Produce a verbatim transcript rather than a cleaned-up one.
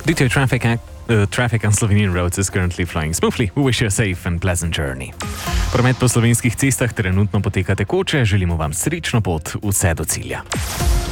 Due to traffic, ac- uh, traffic on Slovenian roads is currently flowing smoothly. We wish you a safe and pleasant journey. Promet po slovenskih cestah trenutno poteka tekoče, želimo vam srečno pot vse do cilja.